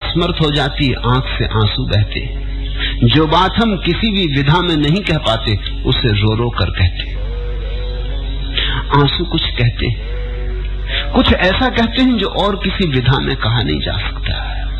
असमर्थ हो जाती है, आंख से आंसू बहते। जो बात हम किसी भी विधा में नहीं कह पाते उसे रो रो कर कहते। आंसू कुछ कहते हैं, कुछ ऐसा कहते हैं जो और किसी विधा में कहा नहीं जा सकता।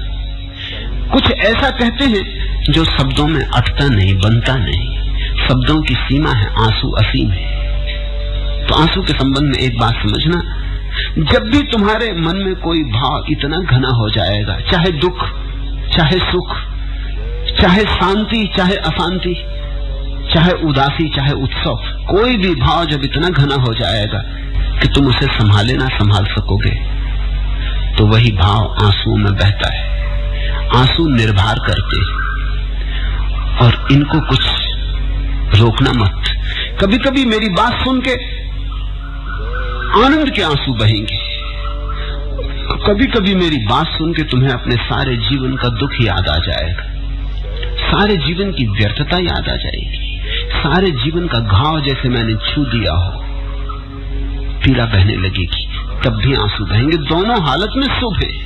कुछ ऐसा कहते हैं जो शब्दों में अटता नहीं, बनता नहीं। शब्दों की सीमा है, आंसू असीम है। तो आंसू के संबंध में एक बात समझना, जब भी तुम्हारे मन में कोई भाव इतना घना हो जाएगा, चाहे दुख, चाहे सुख, चाहे शांति, चाहे अशांति, चाहे उदासी, चाहे उत्सव, कोई भी भाव जब इतना घना हो जाएगा कि तुम उसे संभाले ना संभाल सकोगे, तो वही भाव आंसुओं में बहता है। आंसू निर्भर करते और इनको कुछ रोकना मत। कभी कभी मेरी बात सुन के आनंद के आंसू बहेंगे, कभी कभी मेरी बात सुन के तुम्हें अपने सारे जीवन का दुख याद आ जाएगा, सारे जीवन की व्यर्थता याद आ जाएगी, सारे जीवन का घाव जैसे मैंने छू दिया हो, पीड़ा बहने लगेगी, तब भी आंसू बहेंगे। दोनों हालत में शुभ है।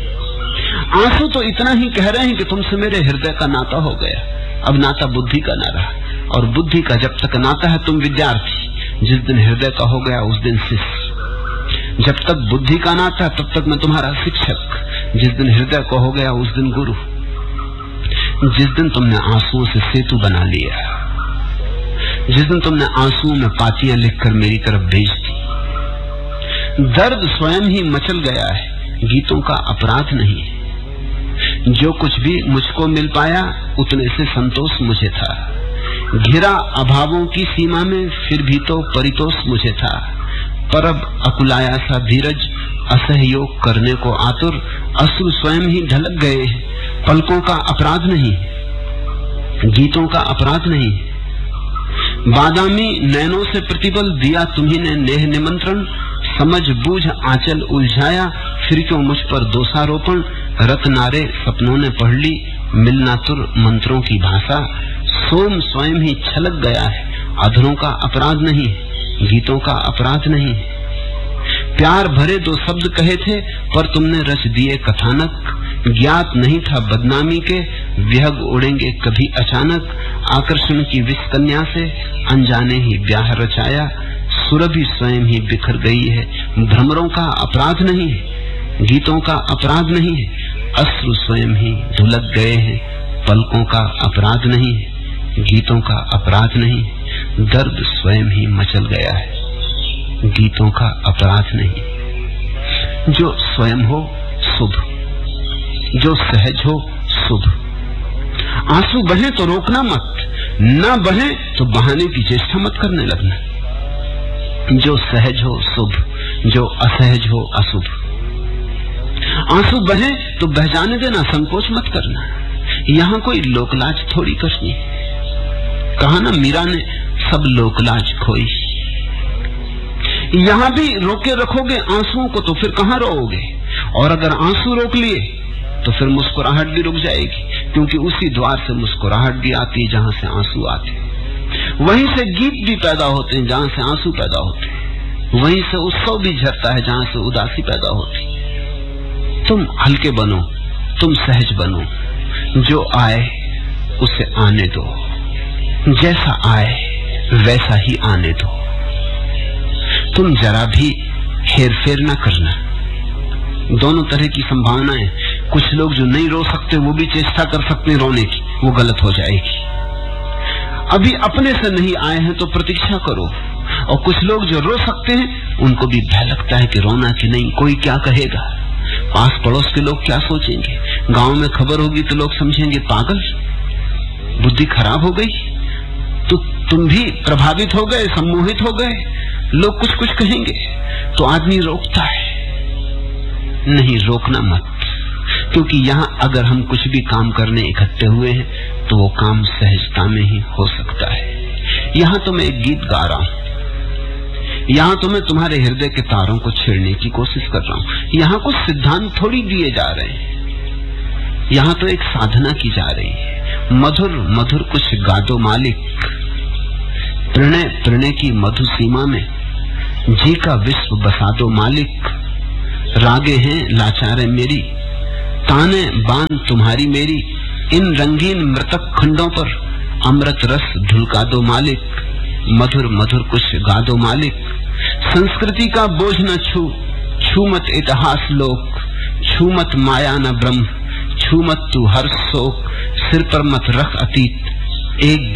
आंसू तो इतना ही कह रहे हैं कि तुमसे मेरे हृदय का नाता हो गया, अब नाता बुद्धि का ना रहा, और बुद्धि का जब तक नाता है तुम विद्यार्थी, जिस दिन हृदय का हो गया उस दिन शिष्य। जब तक बुद्धि का नाता है तब तक मैं तुम्हारा शिक्षक, जिस दिन हृदय का हो गया उस दिन गुरु। जिस दिन तुमने आंसुओं से सेतु बना लिया, जिस दिन तुमने आंसुओं में पातियां लिखकर मेरी तरफ भेज दी, दर्द स्वयं ही मचल गया है, गीतों का अपराध नहीं है। जो कुछ भी मुझको मिल पाया उतने से संतोष मुझे था, घिरा अभावों की सीमा में फिर भी तो परितोष मुझे था। पर अब अकुलाया सा धीरज, असहयोग करने को आतुर, अश्रु स्वयं ही ढलक गए हैं। पलकों का अपराध नहीं, गीतों का अपराध नहीं, बादामी नैनों से प्रतिबल दिया तुम्ही ने नेह निमंत्रण, समझ बूझ आंचल उलझाया, फिर क्यों मुझ पर दोषारोपण। रत्नारे सपनों ने पढ़ ली, मिलना तुर मंत्रों की भाषा, सोम स्वयं ही छलक गया है, अधरों का अपराध नहीं, गीतों का अपराध नहीं। प्यार भरे दो शब्द कहे थे पर तुमने रच दिए कथानक, ज्ञात नहीं था बदनामी के विहग उड़ेंगे कभी अचानक। आकर्षण की विष कन्या से अनजाने ही ब्याह रचाया, सुरभि स्वयं ही बिखर गई है, भ्रमरों का अपराध नहीं है, गीतों का अपराध नहीं है, अश्रु स्वयं ही धुलक गए हैं, पलकों का अपराध नहीं है, गीतों का अपराध नहीं, दर्द स्वयं ही मचल गया है, गीतों का अपराध नहीं। जो स्वयं हो शुभ, जो सहज हो शुभ। आंसू बहे तो रोकना मत, ना बहे तो बहाने की चेष्टा मत करने लगना। जो सहज हो शुभ, जो असहज हो अशुभ। आंसू बहे तो बह जाने देना, संकोच मत करना। यहाँ कोई लोकलाज थोड़ी करनी। कहा ना मीरा ने, सब लोकलाज खोई। यहाँ भी रोके रखोगे आंसुओं को तो फिर कहाँ रोओगे, और अगर आंसू रोक लिए तो फिर मुस्कुराहट भी रुक जाएगी, क्योंकि उसी द्वार से मुस्कुराहट भी आती है जहां से आंसू आते हैं, वहीं से गीत भी पैदा होते हैं जहां से आंसू पैदा होते हैं, वहीं से उत्सव भी झरता है जहां से उदासी पैदा होती। तुम हल्के बनो, तुम सहज बनो, जो आए उसे आने दो, जैसा आए वैसा ही आने दो। तुम जरा भी हेर फेर ना करना। दोनों तरह की संभावनाएं, कुछ लोग जो नहीं रो सकते वो भी चेष्टा कर सकते हैं रोने की, वो गलत हो जाएगी। अभी अपने से नहीं आए हैं तो प्रतीक्षा करो, और कुछ लोग जो रो सकते हैं उनको भी भय लगता है कि रोना कि नहीं, कोई क्या कहेगा, पास पड़ोस के लोग क्या सोचेंगे, गांव में खबर होगी तो लोग समझेंगे पागल, बुद्धि खराब हो गई। तो तुम भी प्रभावित हो गए, सम्मोहित हो गए, लोग कुछ कुछ कहेंगे, तो आदमी रोकता है। नहीं, रोकना मत, क्योंकि यहाँ अगर हम कुछ भी काम करने इकट्ठे हुए हैं तो वो काम सहजता में ही हो सकता है। यहाँ तो मैं एक गीत गा रहा हूँ, यहाँ तो मैं तुम्हारे हृदय के तारों को छेड़ने की कोशिश कर रहा हूँ। यहाँ कुछ सिद्धांत थोड़ी दिए जा रहे हैं, यहाँ तो एक साधना की जा रही है। मधुर मधुर कुछ गादो मालिक, प्रणय प्रणय की मधु सीमा में जी का विश्व बसा दो मालिक। रागे हैं लाचारे मेरी, ताने बान तुम्हारी मेरी, इन रंगीन मृतक खंडों पर अमृत रस ढुलका दो मालिक, मधुर मधुर कुछ गा दो मालिक। संस्कृति का बोझ न छू, छू मत इतिहास लोक, छू मत माया न ब्रह्म, छू मत तू हर शोक, सिर पर मत रख अतीत, एक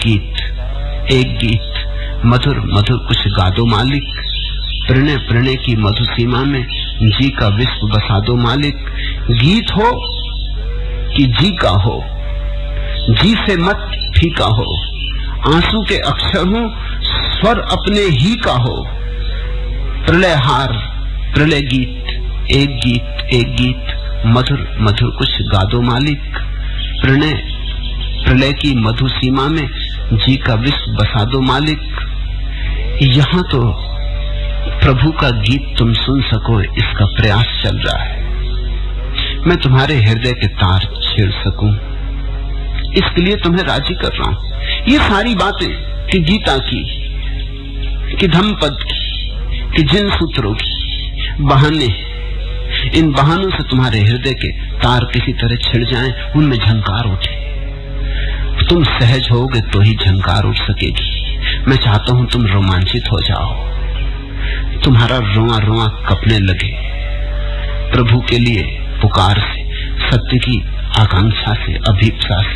गीत मधुर मधुर कुछ गा दो मालिक। प्रणय प्रणय की मधु सीमा में जी का विश्व बसा दो मालिक। गीत हो कि जी का हो, जी से मत फीका हो, आंसू के अक्षर हो स्वर अपने ही का हो। प्रलय हार प्रलय गीत, एक गीत मधुर मधुर कुछ गा दो मालिक। प्रणय प्रलय की मधु सीमा में जी का विश्व बसा दो मालिक। यहाँ तो प्रभु का गीत तुम सुन सको, इसका प्रयास चल रहा है। मैं तुम्हारे हृदय के तार छेड़ सकूं, इसके लिए तुम्हें राजी कर रहा हूं। ये सारी बातें कि गीता की, कि धम्मपद की, कि जिन सूत्रों की बहाने, इन बहानों से तुम्हारे हृदय के तार किसी तरह छिड़ जाएं, उनमें झंकार उठे। तुम सहज होगे तो ही झंकार उठ सकेगी। मैं चाहता हूं तुम रोमांचित हो जाओ, तुम्हारा रोआ रोआ कपने लगे प्रभु के लिए पुकार से, सत्य की आकांक्षा से, अभीप्सा से।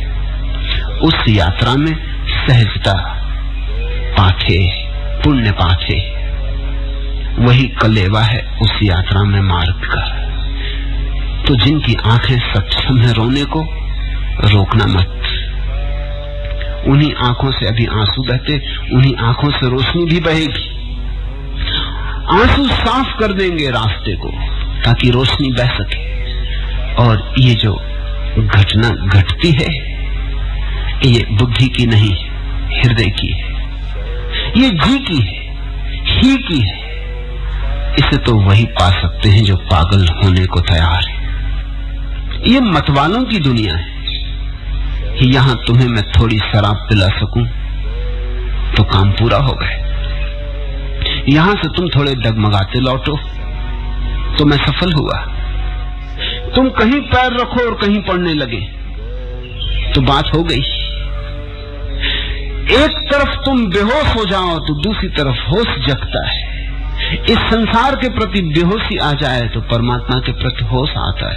उस यात्रा में सहजता पाथे, पुण्य पाथे, वही कलेवा है उस यात्रा में मार्ग का। तो जिनकी आंखें सक्षम है रोने को, रोकना मत। उन्हीं आंखों से अभी आंसू बहते, उन्हीं आंखों से रोशनी भी बहेगी। आंसू साफ कर देंगे रास्ते को ताकि रोशनी बह सके। और ये जो घटना घटती है, ये बुद्धि की नहीं, हृदय की है, ये जी की है, ही की है। इसे तो वही पा सकते हैं जो पागल होने को तैयार है। ये मतवालों की दुनिया है। यहां तुम्हें मैं थोड़ी शराब पिला सकूं तो काम पूरा हो गए। यहां से तुम थोड़े डगमगाते लौटो तो मैं सफल हुआ। तुम कहीं पैर रखो और कहीं पड़ने लगे तो बात हो गई। एक तरफ तुम बेहोश हो जाओ तो दूसरी तरफ होश जगता है। इस संसार के प्रति बेहोशी आ जाए तो परमात्मा के प्रति होश आता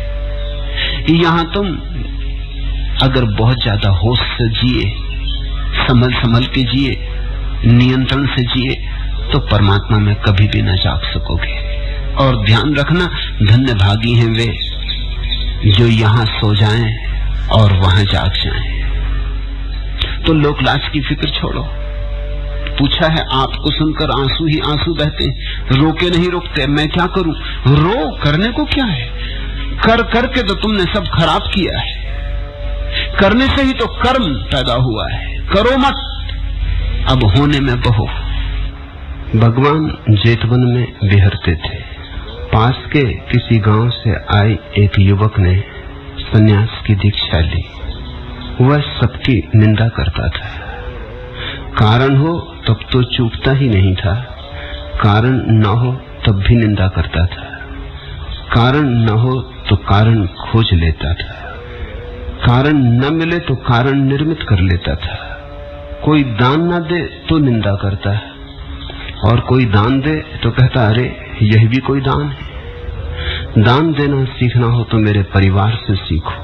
है। यहां तुम अगर बहुत ज्यादा होश से जिए, संभल संभल के जिए, नियंत्रण से जिए, तो परमात्मा में कभी भी न जाग सकोगे। और ध्यान रखना, धन्य भागी हैं वे जो यहां सो जाएं और वहां जाग जाएं। तो लोकलाज की फिक्र छोड़ो। पूछा है आपको सुनकर आंसू ही आंसू बहते, रोके नहीं रुकते। मैं क्या करूं? रो, करने को क्या है? कर करके तो तुमने सब खराब किया है। करने से ही तो कर्म पैदा हुआ है। करो मत, अब होने में बहो। भगवान जेतवन में बिहरते थे। पास के किसी गांव से आए एक युवक ने सन्यास की दीक्षा ली। वह सबकी निंदा करता था। कारण हो तब तो चूकता ही नहीं था, कारण न हो तब भी निंदा करता था, कारण न हो तो कारण खोज लेता था, कारण न मिले तो कारण निर्मित कर लेता था। कोई दान न दे तो निंदा करता है, और कोई दान दे तो कहता अरे यह भी कोई दान है। दान देना सीखना हो तो मेरे परिवार से सीखो।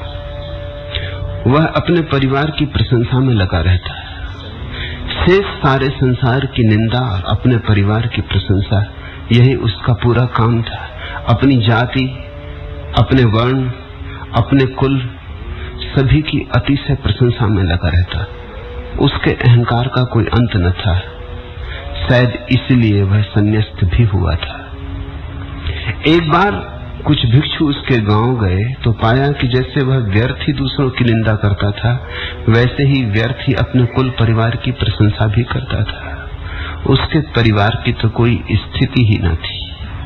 वह अपने परिवार की प्रशंसा में लगा रहता है। शेष सारे संसार की निंदा और अपने परिवार की प्रशंसा, यही उसका पूरा काम था। अपनी जाति, अपने वर्ण, अपने कुल, सभी की अतिशय प्रशंसा में लगा रहता। उसके अहंकार का कोई अंत न था। शायद इसलिए वह संन्यास्त भी हुआ था। एक बार कुछ भिक्षु उसके गांव गए तो पाया कि जैसे वह व्यर्थ ही दूसरों की निंदा करता था, वैसे ही व्यर्थ ही अपने कुल परिवार की प्रशंसा भी करता था। उसके परिवार की तो कोई स्थिति ही न थी।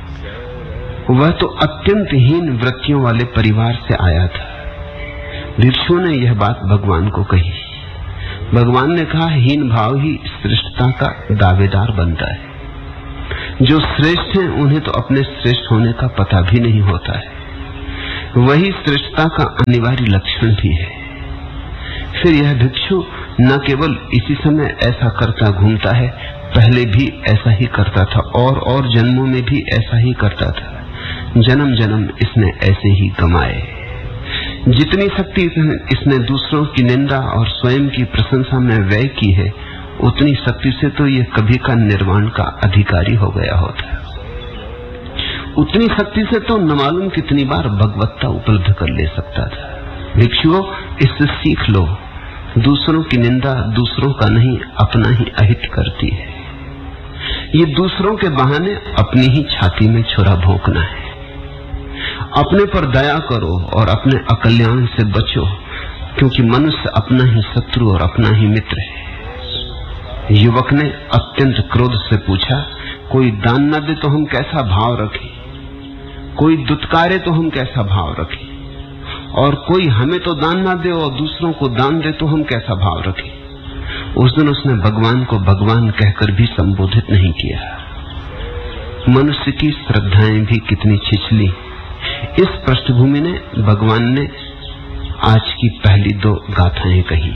वह तो अत्यंत हीन वृत्तियों वाले परिवार से आया था। भिक्षु ने यह बात भगवान को कही। भगवान ने कहा, हीन भाव ही श्रेष्ठता का दावेदार बनता है। जो श्रेष्ठ हैं उन्हें तो अपने श्रेष्ठ होने का पता भी नहीं होता है। वही श्रेष्ठता का अनिवार्य लक्षण भी है। फिर यह भिक्षु न केवल इसी समय ऐसा करता घूमता है, पहले भी ऐसा ही करता था और जन्मों में भी ऐसा ही करता था। जन्म जन्म इसने ऐसे ही कमाए। जितनी शक्ति इसने दूसरों की निंदा और स्वयं की प्रशंसा में व्यय की है, उतनी शक्ति से तो ये कभी का निर्वाण का अधिकारी हो गया होता है। उतनी शक्ति से तो न मालूम कितनी बार भगवत्ता उपलब्ध कर ले सकता था। भिक्षुओं, इससे सीख लो, दूसरों की निंदा दूसरों का नहीं अपना ही अहित करती है। ये दूसरों के बहाने अपनी ही छाती में छुरा भोंकना है। अपने पर दया करो और अपने अकल्याण से बचो, क्योंकि मनुष्य अपना ही शत्रु और अपना ही मित्र है। युवक ने अत्यंत क्रोध से पूछा, कोई दान न दे तो हम कैसा भाव रखें, कोई दुत्कारे तो हम कैसा भाव रखें, और कोई हमें तो दान न दे और दूसरों को दान दे तो हम कैसा भाव रखें। उस दिन उसने भगवान को भगवान कहकर भी संबोधित नहीं किया। मनुष्य की श्रद्धाएं भी कितनी छिछली। इस पृष्ठभूमि ने भगवान ने आज की पहली 2 गाथाएं कही।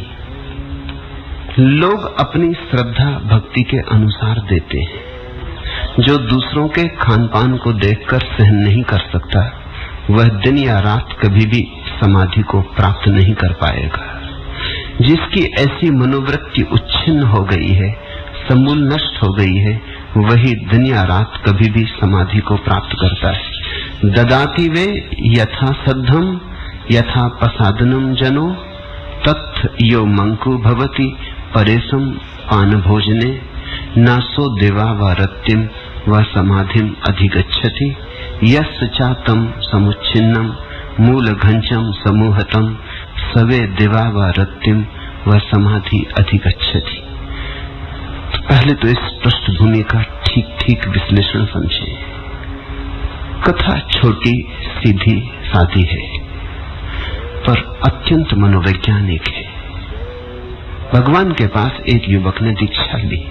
लोग अपनी श्रद्धा भक्ति के अनुसार देते हैं। जो दूसरों के खान पान को देखकर सहन नहीं कर सकता, वह दिन या रात कभी भी समाधि को प्राप्त नहीं कर पाएगा। जिसकी ऐसी मनोवृत्ति उच्छिन्न हो गई है, समूल नष्ट हो गई है, वही दिन या रात कभी भी समाधि को प्राप्त करता है। ददाति वे यथा सद्धम यथा प्रसादनम जनो तत् यो मंकु भवति परेशम पान भोजने नासो देवा व रत्तिम व समाधिम अधिगच्छति यस्य चातम समुच्छिन्नम मूल घंचम समूहतम सवे देवा व रत्तिम व समाधि अधिगच्छति। पहले तो इस पृष्ठभूमि का ठीक ठीक विश्लेषण समझे। कथा छोटी सीधी सादी है, पर अत्यंत मनोवैज्ञानिक है। भगवान के पास एक युवक ने दीक्षा ली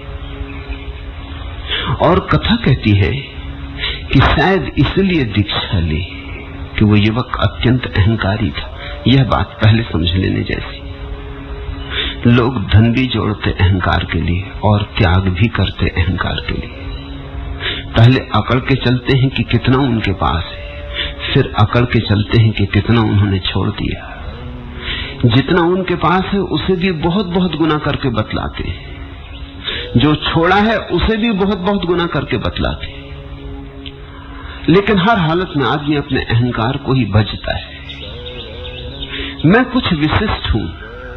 और कथा कहती है कि शायद इसलिए दीक्षा ली कि वो युवक अत्यंत अहंकारी था। यह बात पहले समझ लेने जैसी। लोग धन भी जोड़ते अहंकार के लिए और त्याग भी करते अहंकार के लिए। पहले अकड़ के चलते हैं कि कितना उनके पास है, फिर अकड़ के चलते हैं कि कितना उन्होंने छोड़ दिया। जितना उनके पास है उसे भी बहुत बहुत गुना करके बतलाते हैं, जो छोड़ा है उसे भी बहुत बहुत गुना करके बतलाते हैं। लेकिन हर हालत में आदमी अपने अहंकार को ही भजता है। मैं कुछ विशिष्ट हूं,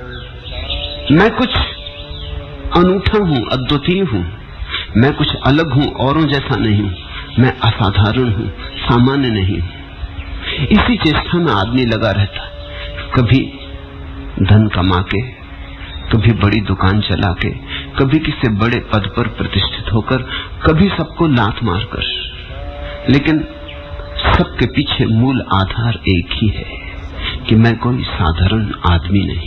मैं कुछ अनूठा हूं, अद्वितीय हूं, मैं कुछ अलग हूं, औरों जैसा नहीं हूं, मैं असाधारण हूं, सामान्य नहीं हूं। इसी चेष्टा में आदमी लगा रहता, कभी धन कमा के, कभी बड़ी दुकान चला के, कभी किसी बड़े पद पर प्रतिष्ठित होकर, कभी सबको लात मारकर। लेकिन सबके पीछे मूल आधार एक ही है कि मैं कोई साधारण आदमी नहीं।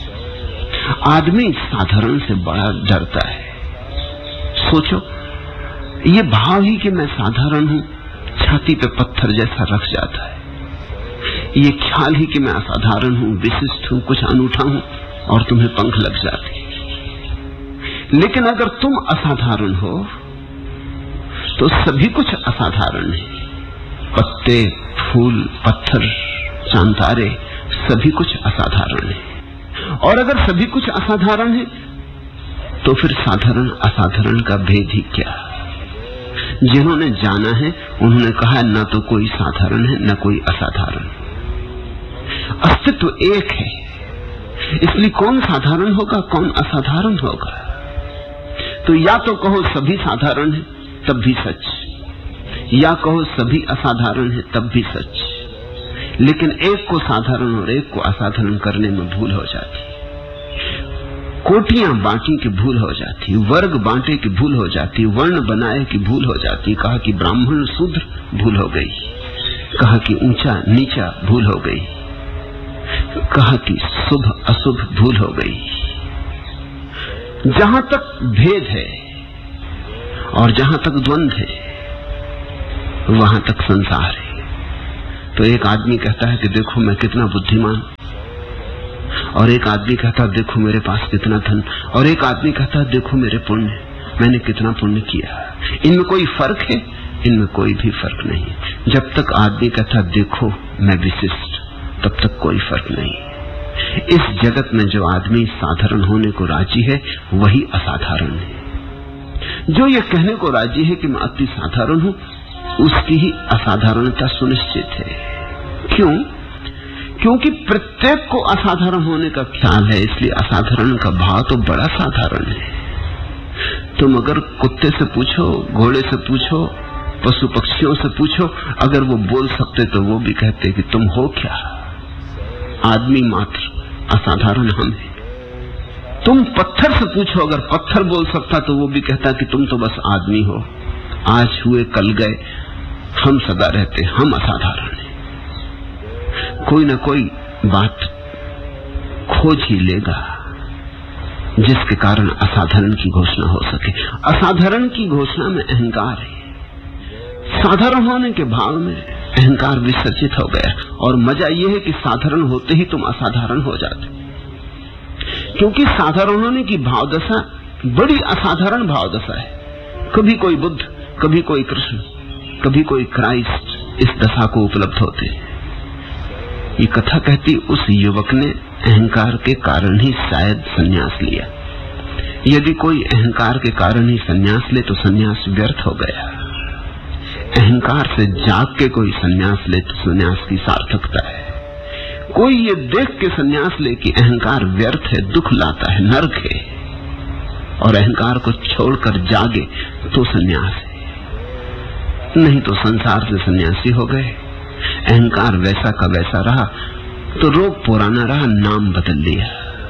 आदमी साधारण से बड़ा डरता है। सोचो, ये भाव ही कि मैं साधारण हूं छाती पे पत्थर जैसा रख जाता है। ये ख्याल ही कि मैं असाधारण हूं, विशिष्ट हूं, कुछ अनूठा हूं, और तुम्हें पंख लग जाते। लेकिन अगर तुम असाधारण हो तो सभी कुछ असाधारण है। पत्ते, फूल, पत्थर, चांतारे, सभी कुछ असाधारण है। और अगर सभी कुछ असाधारण है तो फिर साधारण असाधारण का भेद ही क्या? जिन्होंने जाना है उन्होंने कहा न तो कोई साधारण है न कोई असाधारण। अस्तित्व एक है, इसलिए कौन साधारण होगा कौन असाधारण होगा? तो या तो कहो सभी साधारण है तब भी सच, या कहो सभी असाधारण है तब भी सच। लेकिन एक को साधारण और एक को असाधारण करने में भूल हो जाती, कोटियां बांटी की भूल हो जाती, वर्ग बांटे की भूल हो जाती, वर्ण बनाए की भूल हो जाती। कहा कि ब्राह्मण शूद्र, भूल हो गई। कहा कि ऊंचा नीचा, भूल हो गई। कहा कि शुभ अशुभ, भूल हो गई। जहां तक भेद है और जहां तक द्वंद्व है वहां तक संसार है। तो एक आदमी कहता है कि देखो मैं कितना बुद्धिमान, और एक आदमी कहता है देखो मेरे पास कितना धन, और एक आदमी कहता है देखो मेरे पुण्य, मैंने कितना पुण्य किया। इनमें कोई फर्क है? इनमें कोई भी फर्क नहीं। जब तक आदमी कहता देखो मैं विशिष्ट, तब तक कोई फर्क नहीं। इस जगत में जो आदमी साधारण होने को राजी है वही असाधारण है। जो ये कहने को राजी है कि मैं अति साधारण हूं, उसकी ही असाधारणता सुनिश्चित है। क्यों? क्योंकि प्रत्येक को असाधारण होने का ख्याल है, इसलिए असाधारण का भाव तो बड़ा साधारण है। तुम अगर कुत्ते से पूछो, घोड़े से पूछो, पशु पक्षियों से पूछो, अगर वो बोल सकते तो वो भी कहते कि तुम हो क्या? आदमी मात्र असाधारण हम हैं। तुम पत्थर से पूछो, अगर पत्थर बोल सकता तो वो भी कहता कि तुम तो बस आदमी हो, आज हुए कल गए, हम सदा रहते, हम असाधारण हैं। कोई ना कोई बात खोज ही लेगा जिसके कारण असाधारण की घोषणा हो सके। असाधारण की घोषणा में अहंकार है, साधारण होने के भाव में अहंकार विसर्जित हो गया। और मजा यह है कि साधारण होते ही तुम असाधारण हो जाते, क्योंकि साधारण होने की भावदशा बड़ी असाधारण भावदशा है। कभी कोई बुद्ध, कभी कोई कृष्ण, कभी कोई क्राइस्ट इस दशा को उपलब्ध होते। ये कथा कहती उस युवक ने अहंकार के कारण ही शायद संन्यास लिया। यदि कोई अहंकार के कारण ही संन्यास ले तो संन्यास व्यर्थ हो गया। अहंकार से जाग के कोई संन्यास ले तो संन्यास की सार्थकता है। कोई ये देख के संन्यास ले कि अहंकार व्यर्थ है, दुख लाता है, नरक है, और अहंकार को छोड़कर जागे तो संन्यास है। नहीं तो संसार से सन्यासी हो गए। अहंकार वैसा का वैसा रहा तो रोग पुराना रहा, नाम बदल लिया।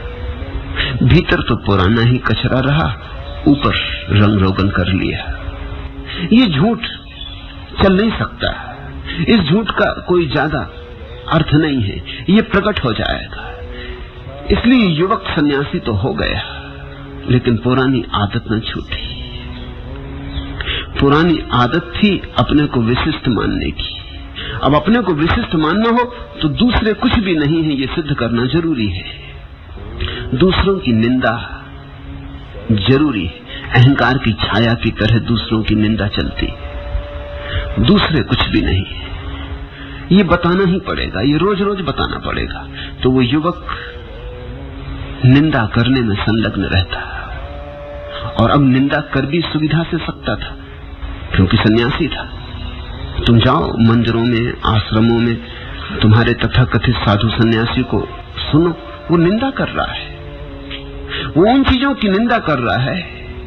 भीतर तो पुराना ही कचरा रहा, ऊपर रंग रोगन कर लिया। ये झूठ चल नहीं सकता, इस झूठ का कोई ज्यादा अर्थ नहीं है, ये प्रकट हो जाएगा। इसलिए युवक सन्यासी तो हो गया, लेकिन पुरानी आदत न छूटी। पुरानी आदत थी अपने को विशिष्ट मानने की। अब अपने को विशिष्ट मानना हो तो दूसरे कुछ भी नहीं है, ये सिद्ध करना जरूरी है। दूसरों की निंदा जरूरी है। अहंकार की छाया की तरह दूसरों की निंदा चलती, दूसरे कुछ भी नहीं है। ये बताना ही पड़ेगा, ये रोज रोज बताना पड़ेगा। तो वो युवक निंदा करने में संलग्न रहता, और अब निंदा कर भी सुविधा से सकता था क्योंकि सन्यासी था। तुम जाओ मंदिरों में, आश्रमों में, तुम्हारे तथाकथित साधु सन्यासी को सुनो, वो निंदा कर रहा है। वो उन चीजों की निंदा कर रहा है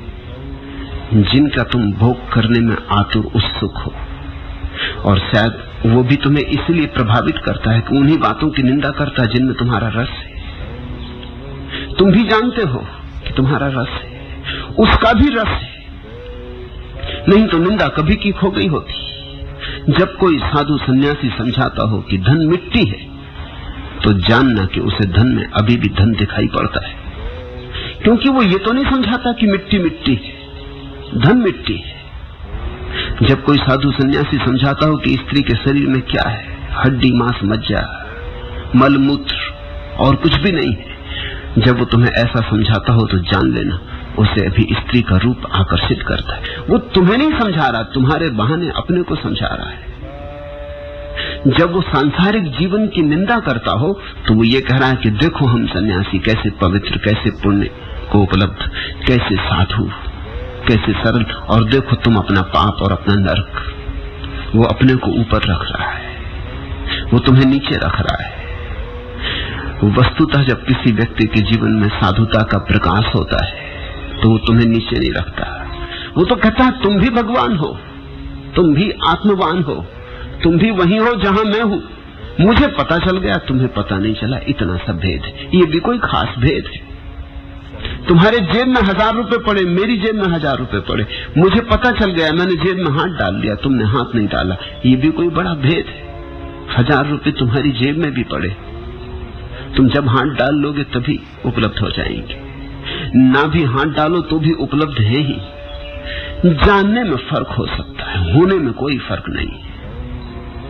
जिनका तुम भोग करने में आतुर उत्सुक हो, और शायद वो भी तुम्हें इसलिए प्रभावित करता है कि उन्हीं बातों की निंदा करता है जिनमें तुम्हारा रस है। तुम भी जानते हो कि तुम्हारा रस है, उसका भी रस है, नहीं तो निंदा कभी की खो गई होती। जब कोई साधु सन्यासी समझाता हो कि धन मिट्टी है, तो जानना कि उसे धन में अभी भी धन दिखाई पड़ता है, क्योंकि वो ये तो नहीं समझाता कि मिट्टी मिट्टी है, धन मिट्टी है। जब कोई साधु सन्यासी समझाता हो कि स्त्री के शरीर में क्या है, हड्डी मांस मज्जा मल मूत्र और कुछ भी नहीं है, जब वो तुम्हें ऐसा समझाता हो तो जान लेना उसे अभी स्त्री का रूप आकर्षित करता है। वो तुम्हें नहीं समझा रहा, तुम्हारे बहाने अपने को समझा रहा है। जब वो सांसारिक जीवन की निंदा करता हो तो वो ये कह रहा है कि देखो हम सन्यासी कैसे पवित्र, कैसे पुण्य को उपलब्ध, कैसे साधु, कैसे सरल, और देखो तुम अपना पाप और अपना नरक। वो अपने को ऊपर रख रहा है, वो तुम्हें नीचे रख रहा है। वस्तुतः जब किसी व्यक्ति के जीवन में साधुता का प्रकाश होता है तो वो तुम्हें नीचे नहीं रखता। वो तो कहता है तुम भी भगवान हो, तुम भी आत्मवान हो, तुम भी वही हो जहां मैं हूं। मुझे पता चल गया, तुम्हें पता नहीं चला, इतना सा भेद है। ये भी कोई खास भेद है। तुम्हारे जेब में 1000 रुपए पड़े, मेरी जेब में 1000 रुपए पड़े, मुझे पता चल गया, मैंने जेब में हाथ डाल लिया, तुमने हाथ नहीं डाला। ये भी कोई बड़ा भेद है। 1000 रुपए तुम्हारी जेब में भी पड़े, तुम जब हाथ डाल लोगे तभी उपलब्ध हो जाएंगे, ना भी हाथ डालो तो भी उपलब्ध है ही। जानने में फर्क हो सकता है, होने में कोई फर्क नहीं।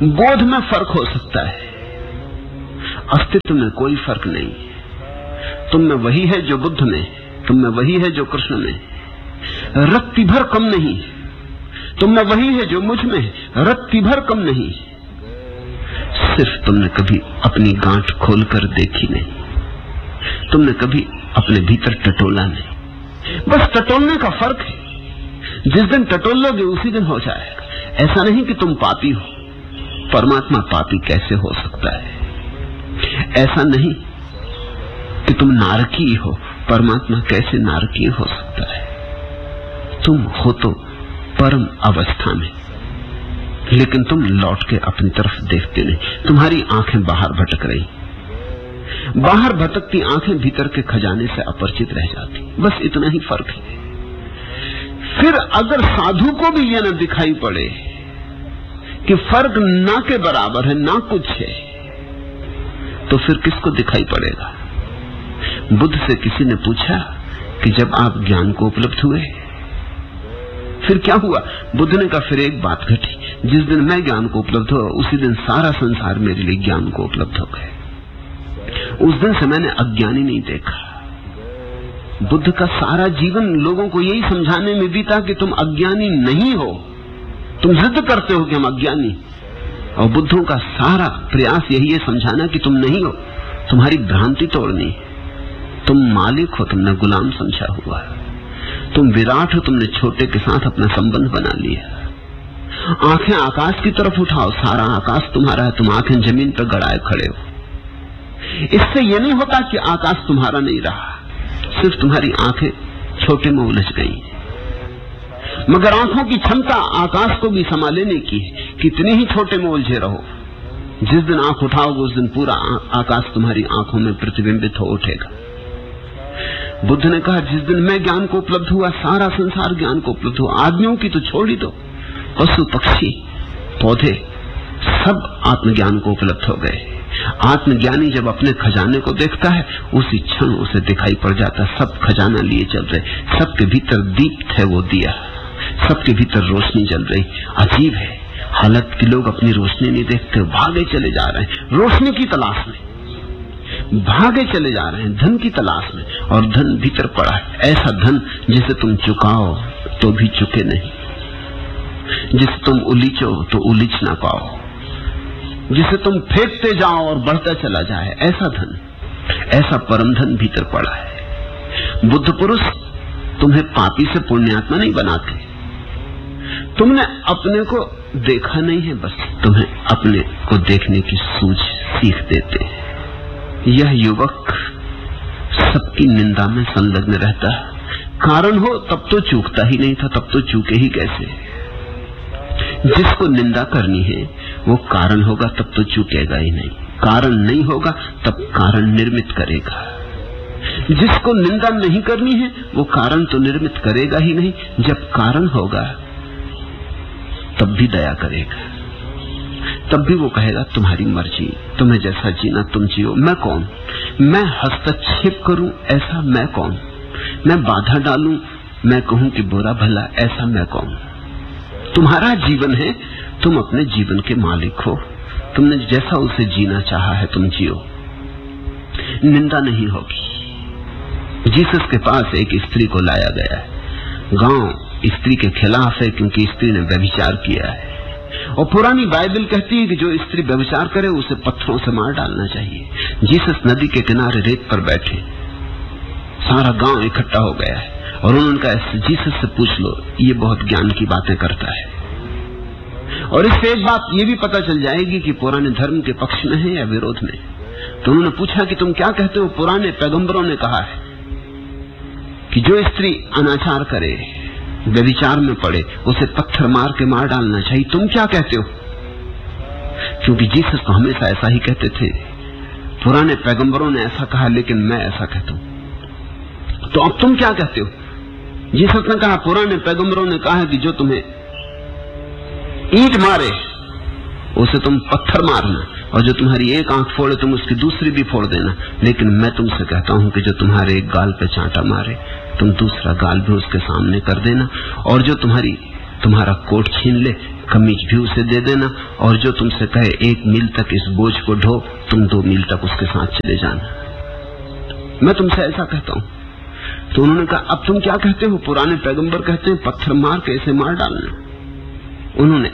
बोध में फर्क हो सकता है, अस्तित्व में कोई फर्क नहीं। तुम में वही है जो बुद्ध में, तुम में वही है जो कृष्ण में, रत्ती भर कम नहीं। तुम में वही है जो मुझ में, रत्ती भर कम नहीं। सिर्फ तुमने कभी अपनी गांठ खोलकर देखी नहीं, तुमने कभी अपने भीतर टटोला नहीं। बस टटोलने का फर्क है। जिस दिन टटोल लोगे उसी दिन हो जाएगा। ऐसा नहीं कि तुम पापी हो, परमात्मा पापी कैसे हो सकता है? ऐसा नहीं कि तुम नारकीय हो, परमात्मा कैसे नारकीय हो सकता है? तुम हो तो परम अवस्था में, लेकिन तुम लौट के अपनी तरफ देखते नहीं। तुम्हारी आंखें बाहर भटक रही, बाहर भटकती आंखें भीतर के खजाने से अपरिचित रह जाती। बस इतना ही फर्क है। फिर अगर साधु को भी यह न दिखाई पड़े कि फर्क ना के बराबर है, ना कुछ है, तो फिर किसको दिखाई पड़ेगा? बुद्ध से किसी ने पूछा कि जब आप ज्ञान को उपलब्ध हुए फिर क्या हुआ? बुद्ध ने कहा फिर एक बात घटी, जिस दिन मैं ज्ञान को उपलब्ध हुआ उसी दिन सारा संसार मेरे लिए ज्ञान को उपलब्ध हो गए। उस दिन से मैंने अज्ञानी नहीं देखा। बुद्ध का सारा जीवन लोगों को यही समझाने में बीता कि तुम अज्ञानी नहीं हो, तुम जिद करते हो कि हम अज्ञानी। और बुद्धों का सारा प्रयास यही है समझाना कि तुम नहीं हो, तुम्हारी भ्रांति तोड़नी। तुम मालिक हो, तुमने गुलाम समझा हुआ है। तुम विराट हो, तुमने छोटे के साथ अपना संबंध बना लिया। आंखें आकाश की तरफ उठाओ, सारा आकाश तुम्हारा है, तुम आंखें जमीन पर गड़ाए खड़े हो। इससे यह नहीं होता कि आकाश तुम्हारा नहीं रहा, सिर्फ तुम्हारी आंखें छोटे में उलझ गई। मगर आंखों की क्षमता आकाश को भी समा लेने की है। कितने ही छोटे में उलझे रहो, जिस दिन आंख उठाओगे उस दिन पूरा आकाश तुम्हारी आंखों में प्रतिबिंबित हो उठेगा। बुद्ध ने कहा जिस दिन मैं ज्ञान को उपलब्ध हुआ सारा संसार ज्ञान को उपलब्ध हुआ। आदमियों की तो छोड़ ही दो, पशु पक्षी पौधे सब आत्मज्ञान को उपलब्ध हो गए। आत्मज्ञानी जब अपने खजाने को देखता है उसी क्षण उसे दिखाई पड़ जाता सब खजाना लिए चल रहे, सबके भीतर दीप्त है वो दिया, सबके भीतर रोशनी जल रही। अजीब है हालत कि लोग अपनी रोशनी नहीं देखते, भागे चले जा रहे हैं रोशनी की तलाश में, भागे चले जा रहे हैं धन की तलाश में। और धन भीतर पड़ा है, ऐसा धन जिसे तुम चुकाओ तो भी चुके नहीं, जिसे तुम उलीचो तो उलीच ना पाओ, जिसे तुम फेंकते जाओ और बढ़ता चला जाए, ऐसा धन, ऐसा परम धन भीतर पड़ा है। बुद्ध पुरुष तुम्हें पापी से पुण्यात्मा नहीं बनाते, तुमने अपने को देखा नहीं है, बस तुम्हें अपने को देखने की सूझ सीख देते हैं। यह युवक सबकी निंदा में संलग्न रहता है, कारण हो तब तो चूकता ही नहीं था, तब तो चूके ही कैसे। जिसको निंदा करनी है वो कारण होगा तब तो चूकेगा ही नहीं, कारण नहीं होगा तब कारण निर्मित करेगा। जिसको निंदा नहीं करनी है वो कारण तो निर्मित करेगा ही नहीं, जब कारण होगा तब भी दया करेगा, तब भी वो कहेगा तुम्हारी मर्जी, तुम्हें जैसा जीना तुम जियो, मैं कौन, मैं हस्तक्षेप करूं ऐसा मैं कौन, मैं बाधा डालूं, मैं कहूं कि बुरा भला ऐसा मैं कौन। तुम्हारा जीवन है, तुम अपने जीवन के मालिक हो, तुमने जैसा उसे जीना चाहा है तुम जियो, निंदा नहीं होगी। जीसस के पास एक स्त्री को लाया गया है, गांव स्त्री के खिलाफ है क्योंकि स्त्री ने व्यभिचार किया है, और पुरानी बाइबल कहती है कि जो स्त्री व्यभिचार करे उसे पत्थरों से मार डालना चाहिए। जीसस नदी के किनारे रेत पर बैठे, सारा गांव इकट्ठा हो गया है और उन्होंने कहा जीसस से पूछ लो, ये बहुत ज्ञान की बातें करता है। और इससे एक बात ये भी पता चल जाएगी कि पुराने धर्म के पक्ष में है या विरोध में। तो उन्होंने पूछा कि तुम क्या कहते हो, पुराने पैगंबरों ने कहा है कि जो स्त्री अनाचार करे, व्यभिचार में पड़े, उसे पत्थर मार के मार डालना चाहिए, तुम क्या कहते हो? क्योंकि जीसस तो हमेशा ऐसा ही कहते थे, पुराने पैगंबरों ने ऐसा कहा लेकिन मैं ऐसा कहता हूं, तो अब तुम क्या कहते हो? जीसस ने कहा पुराने पैगंबरों ने कहा कि जो तुम्हें ईंट मारे उसे तुम पत्थर मारना, और जो तुम्हारी एक आंख फोड़े तुम उसकी दूसरी भी फोड़ देना, लेकिन मैं तुमसे कहता हूं कि जो तुम्हारे एक गाल पे चांटा मारे तुम दूसरा गाल भी उसके सामने कर देना, और जो तुम्हारा कोट छीन ले कमीज भी उसे दे देना, और जो तुमसे कहे 1 मील तक इस बोझ को ढो, तुम 2 मील तक उसके साथ चले जाना। मैं तुमसे ऐसा कहता हूं। तो उन्होंने कहा, अब तुम क्या कहते हो? पुराने पैगंबर कहते हैं पत्थर मार के इसे मार डालना। उन्होंने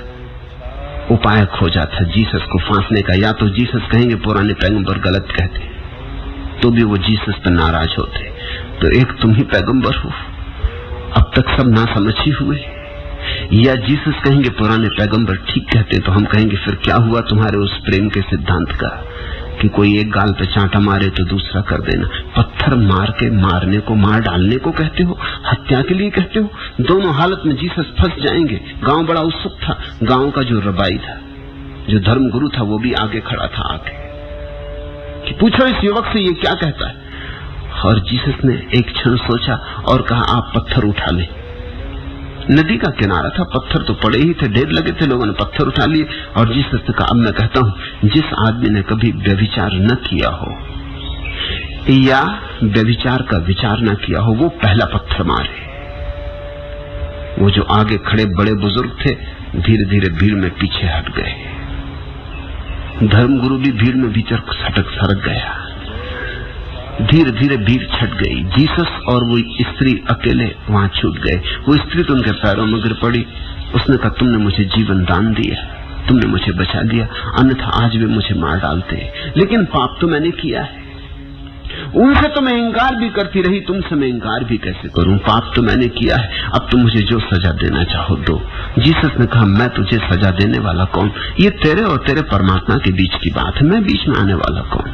एक उपाय खोजा था जीसस को फांसने का। या तो जीसस कहेंगे पुराने पैगंबर गलत कहते, तो भी वो जीसस पर नाराज होते। तो एक तुम ही पैगंबर हो, अब तक सब ना समझ ही हुए। या जीसस कहेंगे पुराने पैगंबर ठीक कहते, तो हम कहेंगे फिर क्या हुआ तुम्हारे उस प्रेम के सिद्धांत का कि कोई एक गाल पे चांटा मारे तो दूसरा कर देना। पत्थर मार के मारने को मार डालने को कहते हो, हत्या के लिए कहते हो। दोनों हालत में जीसस फंस जाएंगे। गांव बड़ा उत्सुक था। गांव का जो रबाई था, जो धर्मगुरु था, वो भी आगे खड़ा था आके कि पूछो इस युवक से ये क्या कहता है। और जीसस ने एक क्षण सोचा और कहा, आप पत्थर उठा ले। नदी का किनारा था, पत्थर तो पड़े ही थे, ढेर लगे थे, लोगों ने पत्थर उठा लिए। और जीसस ने कहा, अब मैं कहता हूं, जिस आदमी ने कभी व्यभिचार न किया हो या व्यभिचार का विचार न किया हो, वो पहला पत्थर मारे। वो जो आगे खड़े बड़े बुजुर्ग थे, धीरे धीरे भीड़ में पीछे हट गए। धर्मगुरु भी भीड़ में भीतर सरक गया। धीरे धीरे भीड़ छट गई। जीसस और वो स्त्री अकेले वहां छूट गए। वो स्त्री तो उनके पैरों में गिर पड़ी। उसने कहा, तुमने मुझे जीवन दान दिया, तुमने मुझे बचा दिया, अन्यथा आज भी मुझे मार डालते। लेकिन पाप तो मैंने किया है। उनसे तो मैं इंकार भी करती रही, तुमसे मैं इंकार भी कैसे करूं? पाप तो मैंने किया है, अब तुम मुझे जो सजा देना चाहो दो। जीसस ने कहा, मैं तुझे सजा देने वाला कौन? ये तेरे और तेरे परमात्मा के बीच की बात है, मैं बीच में आने वाला कौन?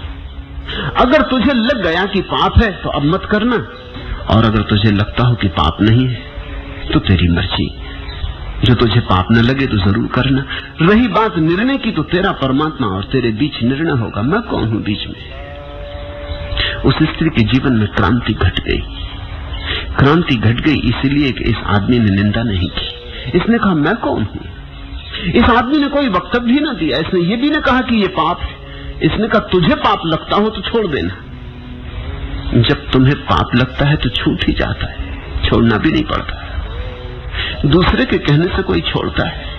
अगर तुझे लग गया कि पाप है तो अब मत करना, और अगर तुझे लगता हो कि पाप नहीं है तो तेरी मर्जी। जो तुझे पाप न लगे तो जरूर करना। रही बात निर्णय की, तो तेरा परमात्मा और तेरे बीच निर्णय होगा। मैं कौन हूं बीच में? उस स्त्री के जीवन में क्रांति घट गई। क्रांति घट गई इसलिए कि इस आदमी ने निंदा नहीं की। इसने कहा, मैं कौन हूं? इस आदमी ने कोई वक्तव्य भी ना दिया। इसने ये भी ना कहा कि ये पाप है। इसने कहा, तुझे पाप लगता हो तो छोड़ देना। जब तुम्हें पाप लगता है तो छूट ही जाता है, छोड़ना भी नहीं पड़ता। दूसरे के कहने से कोई छोड़ता है?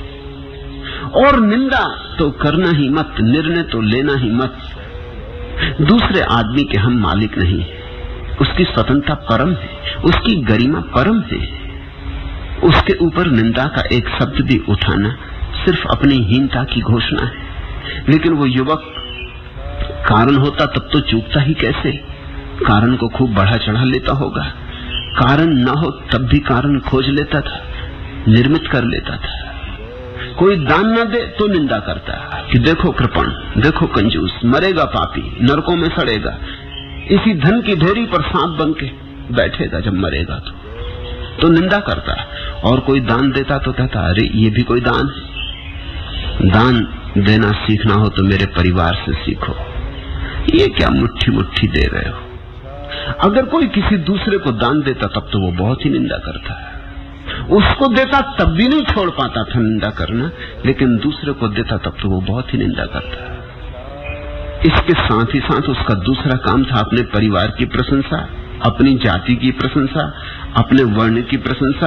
और निंदा तो करना ही मत, निर्णय तो लेना ही मत। दूसरे आदमी के हम मालिक नहीं है। उसकी स्वतंत्रता परम है, उसकी गरिमा परम है। उसके ऊपर निंदा का एक शब्द भी उठाना सिर्फ अपनी हीनता की घोषणा है। लेकिन वो युवक कारण होता तब तो चूकता ही कैसे? कारण को खूब बढ़ा चढ़ा लेता होगा। कारण न हो तब भी कारण खोज लेता था, निर्मित कर लेता था। कोई दान न दे तो निंदा करता कि देखो कृपण, देखो कंजूस, मरेगा पापी, नरकों में सड़ेगा, इसी धन की ढेरी पर सांप बन के बैठेगा जब मरेगा तो निंदा करता। और कोई दान देता तो कहता, अरे ये भी कोई दान है? दान देना सीखना हो तो मेरे परिवार से सीखो। ये क्या मुट्ठी मुट्ठी दे रहे हो? अगर कोई किसी दूसरे को दान देता तब तो वो बहुत ही निंदा करता है। उसको देता तब भी नहीं छोड़ पाता था निंदा करना, लेकिन दूसरे को देता तब तो वो बहुत ही निंदा करता है। इसके साथ ही साथ उसका दूसरा काम था अपने परिवार की प्रशंसा, अपनी जाति की प्रशंसा, अपने वर्ण की प्रशंसा।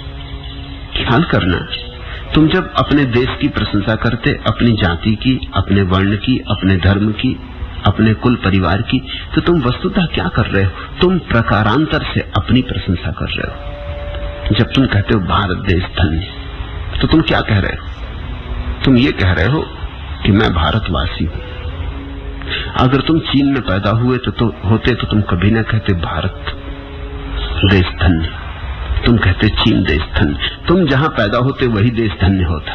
ख्याल करना, तुम जब अपने देश की प्रशंसा करते, अपनी जाति की, अपने वर्ण की, अपने धर्म की, अपने कुल परिवार की, तो तुम वस्तुतः क्या कर रहे हो? तुम प्रकारांतर से अपनी प्रशंसा कर रहे हो। जब तुम कहते हो भारत देश धन्य, तो तुम क्या कह रहे हो? तुम ये कह रहे हो कि मैं भारतवासी हूं। अगर तुम चीन में पैदा हुए तो तुम कभी ना कहते भारत देश धन्य, तुम कहते चीन देश धन्य। तुम जहां पैदा होते वही देश धन्य होता।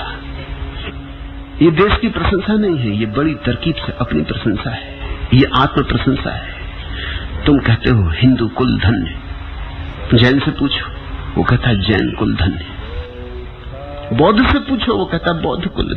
ये देश की प्रशंसा नहीं है, ये बड़ी तरकीब से अपनी प्रशंसा है, ये आत्म प्रशंसा है। तुम कहते हो हिंदू कुल धन्य, जैन से पूछो वो कहता है जैन कुल धन्य, बौद्ध से पूछो वो कहता है बौद्ध कुल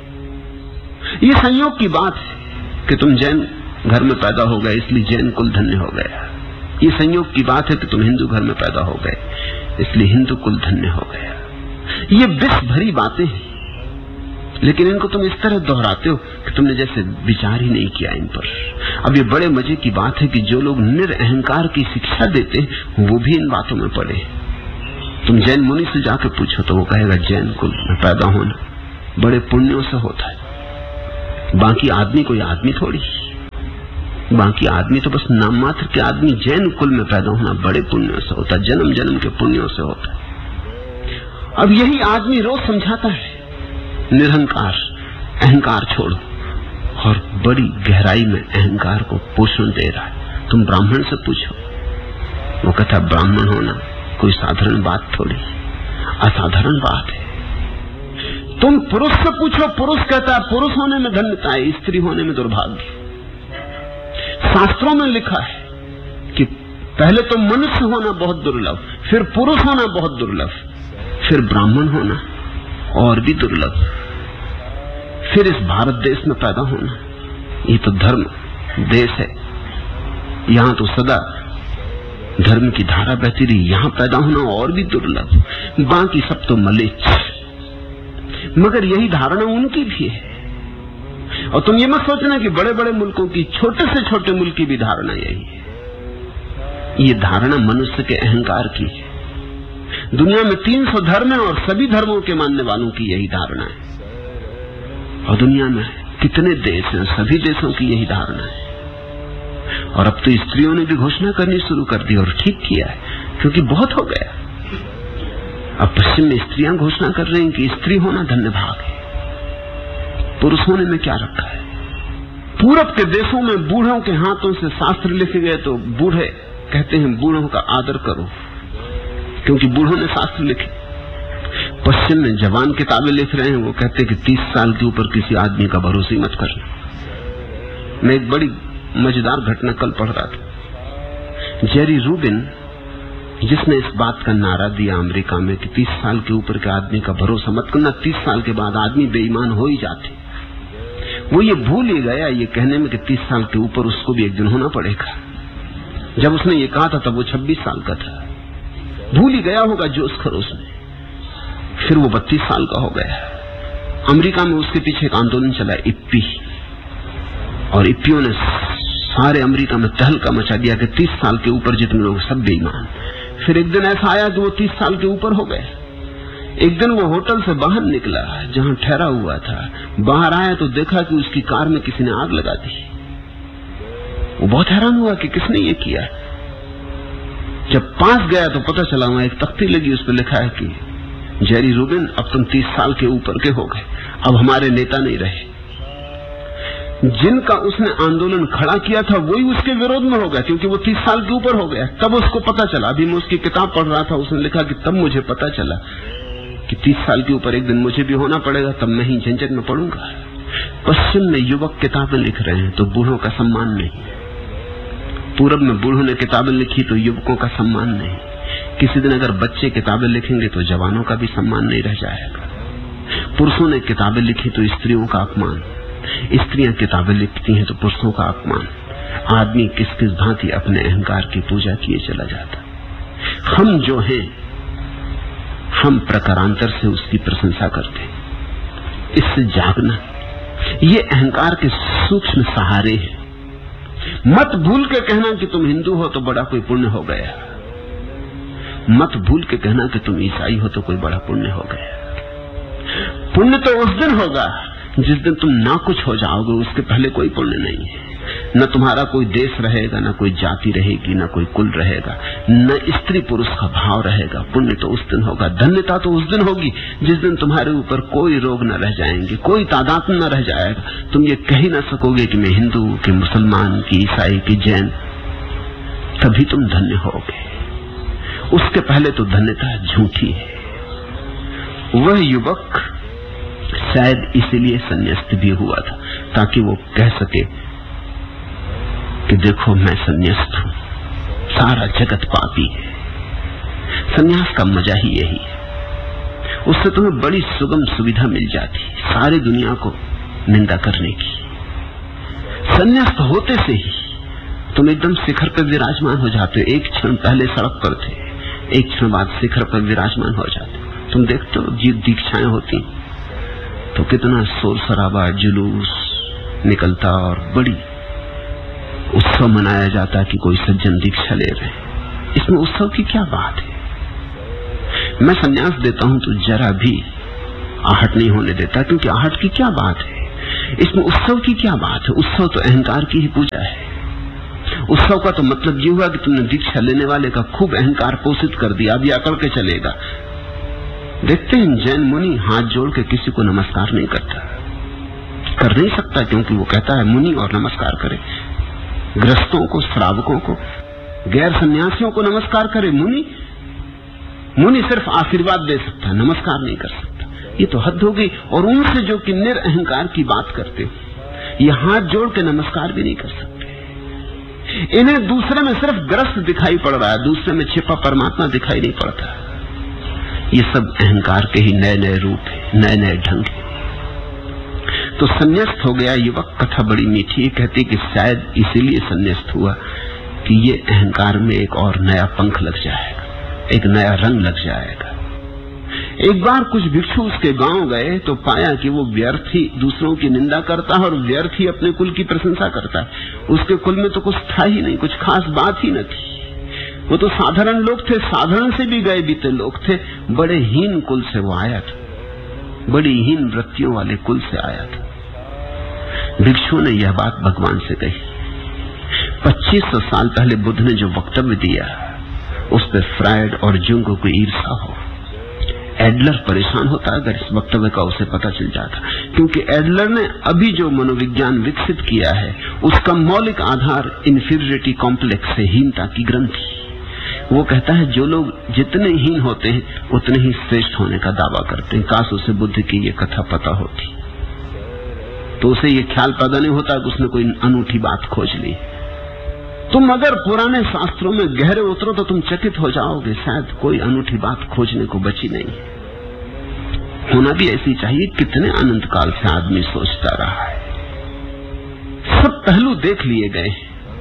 धन्य। ये संयोग की बात है कि तुम जैन घर में पैदा हो गए इसलिए जैन कुल धन्य हो गया। ये संयोग की बात है कि तुम हिंदू घर में पैदा हो गए इसलिए हिंदू कुल धन्य हो गया। ये विष भरी बातें हैं, लेकिन इनको तुम इस तरह दोहराते हो कि तुमने जैसे विचार ही नहीं किया इन पर। अब ये बड़े मजे की बात है कि जो लोग निरअहंकार की शिक्षा देते हैं वो भी इन बातों में पड़े। तुम जैन मुनि से जाके पूछो तो वो कहेगा जैन कुल में पैदा होना बड़े पुण्यों से होता है। बाकी आदमी कोई आदमी थोड़ी, बाकी आदमी तो बस नाम मात्र के आदमी। जैन कुल में पैदा होना बड़े पुण्यों से होता है, जन्म जन्म के पुण्यों से होता है। अब यही आदमी रोज समझाता है निरहंकार, अहंकार छोड़ो, और बड़ी गहराई में अहंकार को पोषण दे रहा है। तुम ब्राह्मण से पूछो, वो कहता ब्राह्मण होना कोई साधारण बात थोड़ी, असाधारण बात है। तुम पुरुष से पूछो, पुरुष कहता है पुरुष होने में धन्यता है, स्त्री होने में दुर्भाग्य। शास्त्रों में लिखा है कि पहले तो मनुष्य होना बहुत दुर्लभ, फिर पुरुष होना बहुत दुर्लभ, फिर ब्राह्मण होना और भी दुर्लभ, फिर इस भारत देश में पैदा होना। ये तो धर्म देश है, यहां तो सदा धर्म की धारा बहती रही, यहां पैदा होना और भी दुर्लभ, बाकी सब तो मलेच्छ। मगर यही धारणा उनकी भी है। और तुम ये मत सोचना कि बड़े बड़े मुल्कों की, छोटे से छोटे मुल्क की भी धारणा यही है। ये धारणा मनुष्य के अहंकार की है। दुनिया में 300 धर्म है और सभी धर्मों के मानने वालों की यही धारणा है। और दुनिया में कितने देश हैं, सभी देशों की यही धारणा है। और अब तो स्त्रियों ने भी घोषणा करनी शुरू कर दी, और ठीक किया है, क्योंकि बहुत हो गया। अब पश्चिम में स्त्रियां घोषणा कर रही हैं कि स्त्री होना धन्य भाग है, पुरुष होने में क्या रखा है। पूरब के देशों में बूढ़ों के हाथों से शास्त्र लिखे गए तो बूढ़े कहते हैं बूढ़ों का आदर करो, क्योंकि बूढ़ों ने शास्त्र लिखे। पश्चिम में जवान किताबें लिख रहे हैं, वो कहते हैं कि 30 साल के ऊपर किसी आदमी का भरोसा मत करना। मैं एक बड़ी मजेदार घटना कल पढ़ रहा था। जेरी रूबिन, जिसने इस बात का नारा दिया अमेरिका में कि 30 साल के ऊपर के आदमी का भरोसा मत करना, 30 साल के बाद आदमी बेईमान हो ही जाते, वो ये भूल ही गया ये कहने में कि 30 साल के ऊपर उसको भी एक दिन होना पड़ेगा। जब उसने ये कहा था तब वो 26 साल का था, भूल ही गया होगा जोश खरोश में। फिर वो 32 साल का हो गया। अमेरिका में उसके पीछे एक आंदोलन चला, इप्पी, और इप्पियों ने सारे अमेरिका में तहलका मचा दिया कि 30 साल के ऊपर जितने लोग सब बेईमान। फिर एक दिन ऐसा आया कि वो 30 साल के ऊपर हो गए। एक दिन वो होटल से बाहर निकला जहां ठहरा हुआ था, बाहर आया तो देखा कि उसकी कार में किसी ने आग लगा दी। वो बहुत हैरान हुआ कि किसने ये किया। जब पास गया तो पता चला वहां एक तख्ती लगी, उस पर लिखा है कि जेरी रूबिन अब तुम 30 साल के ऊपर के हो गए, अब हमारे नेता नहीं रहे। जिनका उसने आंदोलन खड़ा किया था वही उसके विरोध में हो गया, क्योंकि वो 30 साल के ऊपर हो गया। तब उसको पता चला, अभी मैं उसकी किताब पढ़ रहा था, उसने लिखा कि तब मुझे पता चला कि 30 साल के ऊपर एक दिन मुझे भी होना पड़ेगा, तब मैं ही झंझट में पड़ूंगा। पश्चिम में युवक किताबें लिख रहे हैं तो बूढ़ों का सम्मान नहीं, पूरब में बूढ़ों ने किताबें लिखी तो युवकों का सम्मान नहीं। किसी दिन अगर बच्चे किताबें लिखेंगे तो जवानों का भी सम्मान नहीं रह जाएगा। पुरुषों ने किताबें लिखी तो स्त्रियों का अपमान, स्त्रियां किताबें लिखती हैं तो पुरुषों का अपमान। आदमी किस किस भांति अपने अहंकार की पूजा किए चला जाता। हम जो हैं, हम प्रकारांतर से उसकी प्रशंसा करते हैं। इससे जागना, ये अहंकार के सूक्ष्म सहारे हैं। मत भूल के कहना कि तुम हिंदू हो तो बड़ा कोई पुण्य हो गया, मत भूल के कहना कि तुम ईसाई हो तो कोई बड़ा पुण्य हो गया। पुण्य तो उस दिन होगा जिस दिन तुम ना कुछ हो जाओगे, उसके पहले कोई पुण्य नहीं है। न तुम्हारा कोई देश रहेगा, न कोई जाति रहेगी, न कोई कुल रहेगा, न स्त्री पुरुष का भाव रहेगा। पुण्य तो उस दिन होगा, धन्यता तो उस दिन होगी जिस दिन तुम्हारे ऊपर कोई रोग न रह जाएंगे, कोई तादाद न रह जाएगा। तुम ये कह ही ना सकोगे कि मैं हिंदू, कि मुसलमान, कि ईसाई, कि जैन। तभी तुम धन्य होगे, उसके पहले तो धन्यता झूठी है। वह युवक शायद इसीलिए संन्यास्त भी हुआ था, ताकि वो कह सके कि देखो मैं संन्यास्त हूं, सारा जगत पापी है। संन्यास का मजा ही यही है, उससे तुम्हें बड़ी सुगम सुविधा मिल जाती, सारी दुनिया को निंदा करने की। संन्यास्त होते से ही तुम एकदम शिखर पर विराजमान हो जाते हो। एक क्षण पहले सड़क पर थे, एक क्षण बाद शिखर पर विराजमान हो जाते। तुम देखते हो जी दीक्षाएं होती तो कितना शोर शराबा, जुलूस निकलता और बड़ी उत्सव मनाया जाता कि कोई सज्जन दीक्षा ले रहे। इसमें उत्सव की क्या बात है? मैं संन्यास देता हूं तो जरा भी आहट नहीं होने देता, क्योंकि आहट की क्या बात है, इसमें उत्सव की क्या बात है। उत्सव तो अहंकार की ही पूजा है। उत्सव का तो मतलब ये हुआ कि तुमने दीक्षा लेने वाले का खूब अहंकार पोषित कर दिया, अब ये अकड़ के चलेगा। देखते हैं जैन मुनि हाथ जोड़ के किसी को नमस्कार नहीं करता, कर नहीं सकता, क्योंकि वो कहता है मुनि और नमस्कार करे। गृहस्थों को, श्रावकों को, गैर सन्यासियों को नमस्कार करे मुनि। मुनि सिर्फ आशीर्वाद दे सकता, नमस्कार नहीं कर सकता। ये तो हद हो गई। और उनसे जो कि निरअहंकार की बात करते हो, ये हाथ जोड़ के नमस्कार भी नहीं कर सकते। इन्हें दूसरे में सिर्फ ग्रस्त दिखाई पड़ रहा है, दूसरे में छिपा परमात्मा दिखाई नहीं पड़ता। ये सब अहंकार के ही नए नए रूप है, नए नए ढंग है। तो संन्यास्त हो गया युवक। कथा बड़ी मीठी है, कहती कि शायद इसीलिए संन्यास्त हुआ कि ये अहंकार में एक और नया पंख लग जाएगा, एक नया रंग लग जाएगा। एक बार कुछ भिक्षु उसके गांव गए तो पाया कि वो व्यर्थ ही दूसरों की निंदा करता है और व्यर्थ ही अपने कुल की प्रशंसा करता है। उसके कुल में तो कुछ था ही नहीं, कुछ खास बात ही न थी। वो तो साधारण लोग थे, साधारण से भी गए बीते लोग थे। बड़े हीन कुल से वो आया था, बड़ी हीन वृत्तियों वाले कुल से आया था। भिक्षु ने यह बात भगवान से कही। 2500 साल पहले बुद्ध ने जो वक्तव्य दिया उस पर फ्रायड और जुंग को ईर्षा हो। एडलर परेशान होता अगर इस वक्तव्य का उसे पता चल जाता, क्योंकि एडलर ने अभी जो मनोविज्ञान विकसित किया है उसका मौलिक आधार इंफीरियरिटी कॉम्प्लेक्स है, हीनता की ग्रंथि। वो कहता है जो लोग जितने हीन होते हैं उतने ही श्रेष्ठ होने का दावा करते हैं। काश उसे बुद्ध की ये कथा पता होती तो उसे ये ख्याल पैदा नहीं होता कि उसने कोई अनूठी बात खोज ली। तुम अगर पुराने शास्त्रों में गहरे उतरो तो तुम चकित हो जाओगे, शायद कोई अनूठी बात खोजने को बची नहीं। होना भी ऐसी चाहिए। कितने अनंत काल से आदमी सोचता रहा है, सब पहलू देख लिए गए,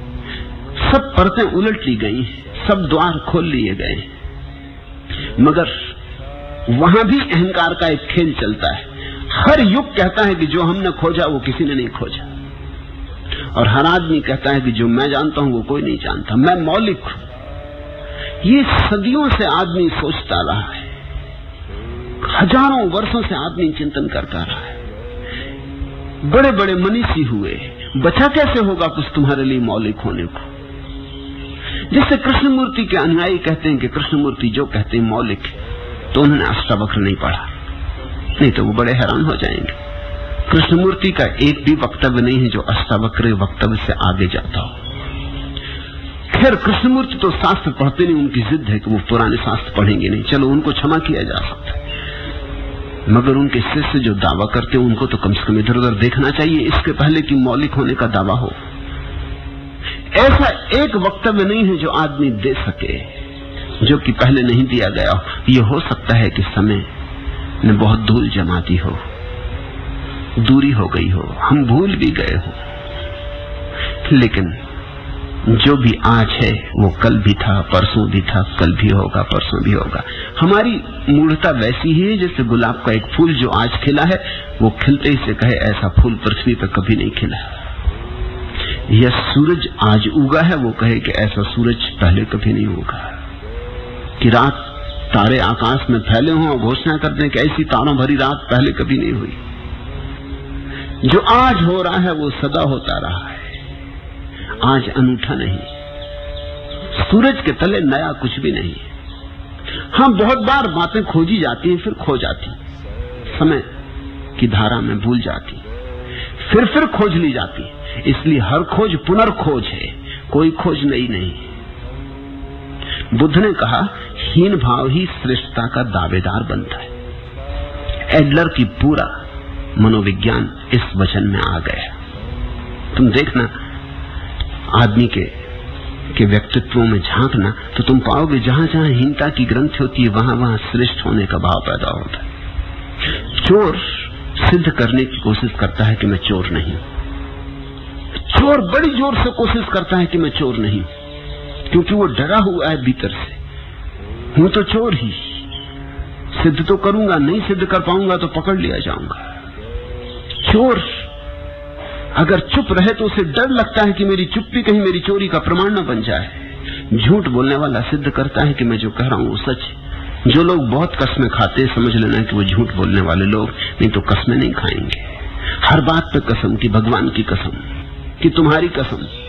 सब परतें उलट ली गई, सब द्वार खोल लिए गए, मगर वहां भी अहंकार का एक खेल चलता है। हर युग कहता है कि जो हमने खोजा वो किसी ने नहीं खोजा, और हर आदमी कहता है कि जो मैं जानता हूं वो कोई नहीं जानता, मैं मौलिक हूं। ये सदियों से आदमी सोचता रहा है, हजारों वर्षों से आदमी चिंतन करता रहा है। बड़े बड़े मनीषी हुए, बचा कैसे होगा कुछ तुम्हारे लिए मौलिक होने को। जैसे कृष्णमूर्ति के अनुयायी कहते हैं कि कृष्णमूर्ति जो कहते हैं मौलिक है, तो उन्होंने अष्टावक्र नहीं पढ़ा, नहीं तो वो बड़े हैरान हो जाएंगे। कृष्णमूर्ति का एक भी वक्तव्य नहीं है जो अष्टावक्र वक्तव्य से आगे जाता हो। खैर कृष्णमूर्ति तो शास्त्र पढ़ते नहीं, उनकी जिद है कि वो पुराने शास्त्र पढ़ेंगे नहीं, चलो उनको क्षमा किया जा सकता है। मगर उनके शिष्य जो दावा करते हैं उनको तो कम से कम इधर उधर देखना चाहिए, इसके पहले कि मौलिक होने का दावा हो। ऐसा एक वक्तव्य नहीं है जो आदमी दे सके जो कि पहले नहीं दिया गया हो। यह हो सकता है कि समय ने बहुत धूल जमा दी हो, दूरी हो गई हो, हम भूल भी गए हो, लेकिन जो भी आज है वो कल भी था, परसों भी था, कल भी होगा, परसों भी होगा। हमारी मूढ़ता वैसी ही है जैसे गुलाब का एक फूल जो आज खिला है वो खिलते ही से कहे ऐसा फूल पृथ्वी पर कभी नहीं खिला। यह सूरज आज उगा है वो कहे कि ऐसा सूरज पहले कभी नहीं उगा। कि रात तारे आकाश में फैले हों और घोषणा कर दें कि ऐसी तारों भरी रात पहले कभी नहीं हुई। जो आज हो रहा है वो सदा होता रहा है, आज अनूठा नहीं। सूरज के तले नया कुछ भी नहीं। हाँ, बहुत बार बातें खोजी जाती हैं फिर खो जाती, समय की धारा में भूल जाती, फिर खोज ली जाती। इसलिए हर खोज पुनर्खोज है, कोई खोज नई नहीं। बुद्ध ने कहा हीन भाव ही श्रेष्ठता का दावेदार बनता है। एडलर की पूरा मनोविज्ञान इस वचन में आ गया। तुम देखना आदमी के व्यक्तित्वों में झांकना तो तुम पाओगे जहां जहां हीनता की ग्रंथि होती है वहां वहां श्रेष्ठ होने का भाव पैदा होता है। चोर सिद्ध करने की कोशिश करता है कि मैं चोर नहीं। चोर बड़ी जोर से कोशिश करता है कि मैं चोर नहीं, क्योंकि वो डरा हुआ है भीतर से, हूं तो चोर ही, सिद्ध तो करूंगा, नहीं सिद्ध कर पाऊंगा तो पकड़ लिया जाऊंगा। चोर अगर चुप रहे तो उसे डर लगता है कि मेरी चुप्पी कहीं मेरी चोरी का प्रमाण न बन जाए। झूठ बोलने वाला सिद्ध करता है कि मैं जो कह रहा हूं वो सच है। जो लोग बहुत कस्में खाते समझ लेना कि वो झूठ बोलने वाले लोग, नहीं तो कस्में नहीं खाएंगे। हर बात पे कसम, की भगवान की कसम, कि तुम्हारी कसम।